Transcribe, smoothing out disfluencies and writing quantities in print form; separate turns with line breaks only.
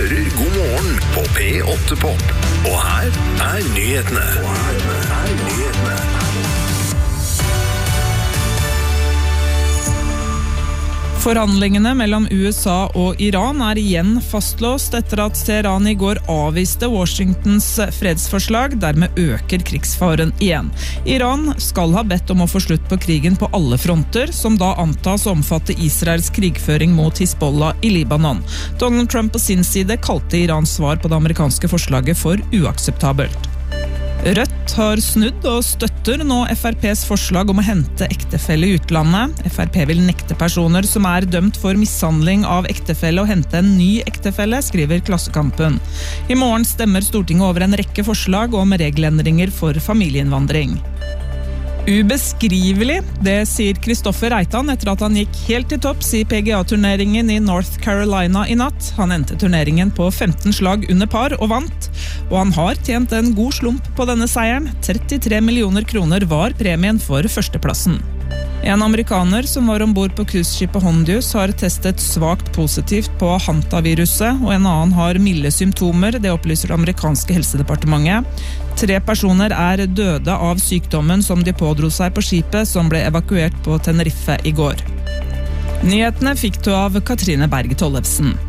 hører God morgen på P8 Pop. Og her nyhetene.
Forhandlingene mellom USA og Iran igjen fastlåst etter at Teheran I går avviste Washingtons fredsforslag, dermed øker krigsfaren igjen. Iran skal ha bedt om å få slutt på krigen på alle fronter, som da antas å omfatte Israels krigføring mot Hizbollah I Libanon. Donald Trump på sin side kalte Irans svar på det amerikanske forslaget for uakseptabelt. Rødt har snudd og støtter nå FRPs forslag om å hente ektefelle I utlandet. FRP vil nekte personer som dømt for mishandling av ektefelle å hente en ny ektefelle, skriver Klassekampen. I morgen stemmer Stortinget over en rekke forslag om regelendringer for familieinnvandring. Ubeskrivelig, det sier Kristoffer Reitan etter at han gikk helt til topps I PGA-turneringen I North Carolina I natt. Han endte turneringen på 15 slag under par og vant, og han har tjent en god slump på denne seieren. 33 millioner kroner var premien for førsteplassen. En amerikaner som var ombord på cruiseskipet Hondius har testet svakt positivt på hantaviruset, og en annen har milde symptomer, det opplyser det amerikanske helsedepartementet. 3 personer døde av sykdommen som de pådro seg på skipet, som ble evakuert på Tenerife I går. Nyhetene fikk du av Katrine Berge Tollefsen.